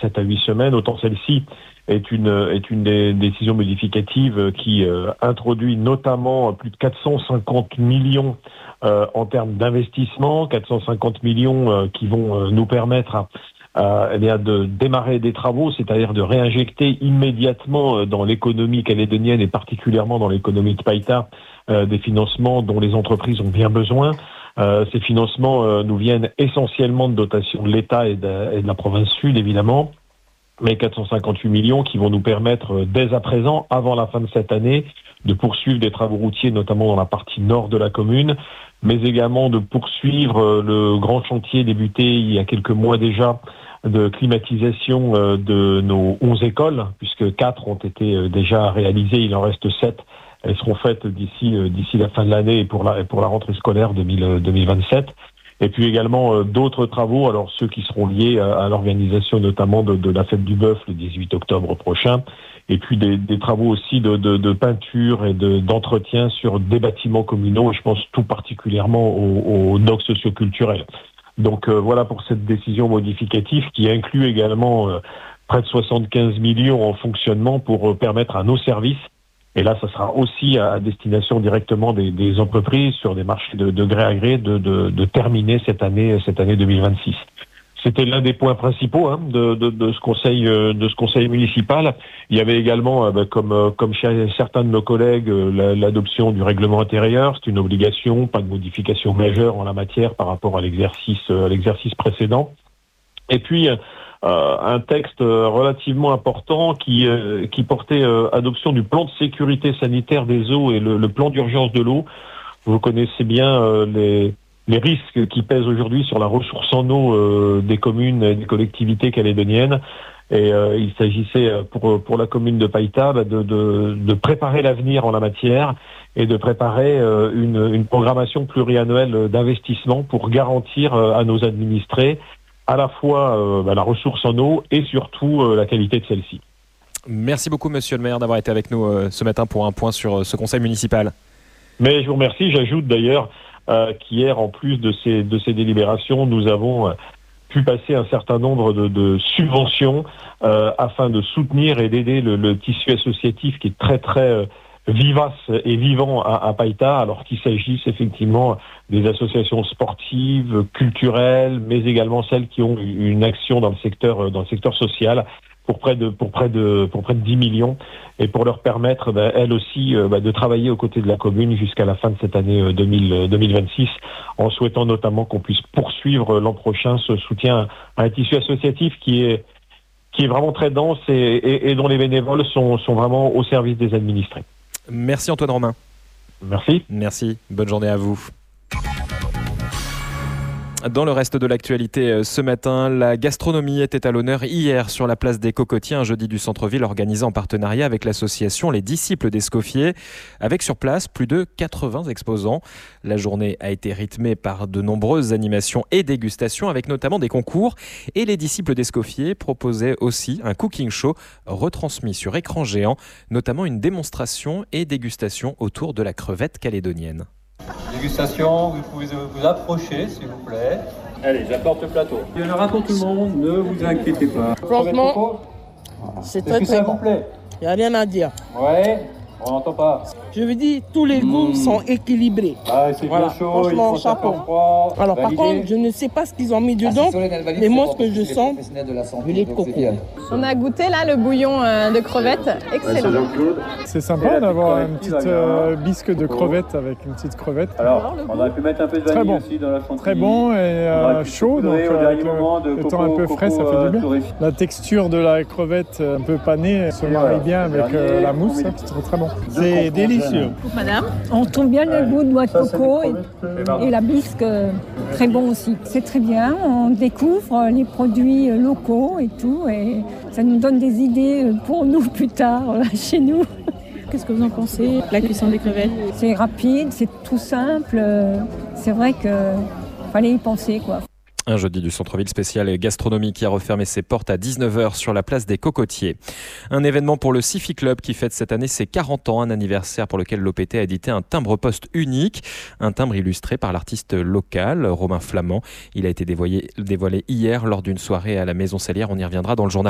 7 à 8 semaines. Autant celle-ci est une décision modificative qui introduit notamment plus de 450 millions en termes d'investissement, 450 millions qui vont nous permettre de démarrer des travaux, c'est-à-dire de réinjecter immédiatement dans l'économie calédonienne et particulièrement dans l'économie de Païta des financements dont les entreprises ont bien besoin. Ces financements nous viennent essentiellement de dotations de l'État et de la province sud, évidemment, mais 458 millions qui vont nous permettre dès à présent, avant la fin de cette année, de poursuivre des travaux routiers, notamment dans la partie nord de la commune, mais également de poursuivre le grand chantier débuté il y a quelques mois déjà de climatisation de nos 11 écoles, puisque 4 ont été déjà réalisées, il en reste 7. Elles seront faites d'ici la fin de l'année et pour la rentrée scolaire 2027. Et puis également d'autres travaux, alors ceux qui seront liés à l'organisation notamment de la fête du bœuf le 18 octobre prochain, et puis des travaux aussi de peinture et d'entretien sur des bâtiments communaux, et je pense tout particulièrement aux docks socioculturels. Donc voilà pour cette décision modificative qui inclut également près de 75 millions en fonctionnement pour permettre à nos services, et là ça sera aussi à destination directement des entreprises sur des marchés de gré à gré, de terminer cette année 2026. C'était l'un des points principaux de ce conseil municipal. Il y avait également, comme chez certains de nos collègues, l'adoption du règlement intérieur. C'est une obligation, pas de modification majeure en la matière par rapport à l'exercice précédent. Et puis un texte relativement important qui portait adoption du plan de sécurité sanitaire des eaux et le plan d'urgence de l'eau. Vous connaissez bien les risques qui pèsent aujourd'hui sur la ressource en eau des communes et des collectivités calédoniennes. Et il s'agissait pour la commune de Païta de préparer l'avenir en la matière et de préparer une programmation pluriannuelle d'investissement pour garantir à nos administrés à la fois la ressource en eau et surtout la qualité de celle-ci. Merci beaucoup monsieur le maire d'avoir été avec nous ce matin pour un point sur ce conseil municipal. Mais je vous remercie, j'ajoute d'ailleurs qu'hier, en plus de ces délibérations, nous avons pu passer un certain nombre de subventions afin de soutenir et d'aider le tissu associatif qui est très très vivace et vivant à Païta, alors qu'il s'agisse effectivement des associations sportives, culturelles, mais également celles qui ont une action dans le secteur social, pour près de 10 millions, et pour leur permettre, elles aussi, de travailler aux côtés de la commune jusqu'à la fin de cette année 2026, en souhaitant notamment qu'on puisse poursuivre l'an prochain ce soutien à un tissu associatif qui est vraiment très dense et dont les bénévoles sont vraiment au service des administrés. Merci Antoine Romain. Merci. Merci, bonne journée à vous. Dans le reste de l'actualité ce matin, la gastronomie était à l'honneur hier sur la place des Cocotiers, un jeudi du centre-ville organisé en partenariat avec l'association Les Disciples d'Escoffier, avec sur place plus de 80 exposants. La journée a été rythmée par de nombreuses animations et dégustations, avec notamment des concours. Et les Disciples d'Escoffier proposaient aussi un cooking show retransmis sur écran géant, notamment une démonstration et dégustation autour de la crevette calédonienne. Dégustation, vous pouvez vous approcher s'il vous plaît. Allez, j'apporte le plateau. Il y en aura pour tout le monde, ne vous inquiétez pas. Franchement, c'est très très bon. Il n'y a rien à dire. Ouais, on n'entend pas. Je vous dis, tous les goûts sont équilibrés. Ah, c'est bien chaud, il faut ça pour froid. Alors par contre, je ne sais pas ce qu'ils ont mis dedans, mais moi ce que je sens, du lait de coco. On a goûté là le bouillon de crevettes, excellent. C'est sympa d'avoir une petite bisque de crevettes avec une petite crevette. Alors, on aurait pu mettre un peu de vanille aussi dans la chantilly. Très bon et chaud, donc avec le temps un peu frais, ça fait du bien. La texture de la crevette un peu panée se marie bien avec la mousse, c'est très bon. C'est délicieux. Madame, on trouve bien le goût de noix de coco et la bisque très bon aussi. C'est très bien, on découvre les produits locaux et tout, et ça nous donne des idées pour nous plus tard chez nous. Qu'est-ce que vous en pensez, la cuisson des crevettes? C'est rapide, c'est tout simple, c'est vrai qu'il fallait y penser quoi. Un jeudi du centre-ville spécial gastronomie qui a refermé ses portes à 19h sur la place des Cocotiers. Un événement pour le Sifi Club qui fête cette année ses 40 ans, un anniversaire pour lequel l'OPT a édité un timbre-poste unique, un timbre illustré par l'artiste local Romain Flamand. Il a été dévoilé hier lors d'une soirée à la Maison Salière, on y reviendra dans le journal.